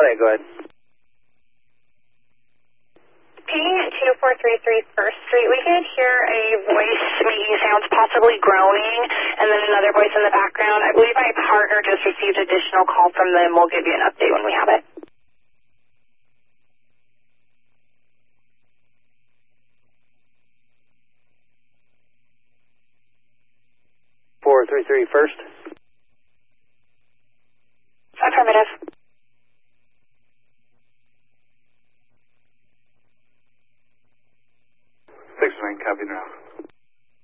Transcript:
ahead, go ahead. Pinging at 2433 First Street, we could hear a voice making sounds, possibly groaning, and then another voice in the background. I believe my partner just received additional call from them. We'll give you an update when we have it. 433 First. Affirmative.